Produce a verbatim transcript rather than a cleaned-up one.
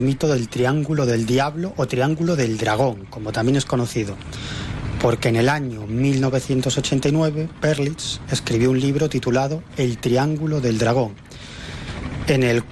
mito del Triángulo del Diablo o Triángulo del Dragón, como también es conocido, porque en el año mil novecientos ochenta y nueve Berlitz escribió un libro titulado El Triángulo del Dragón, en el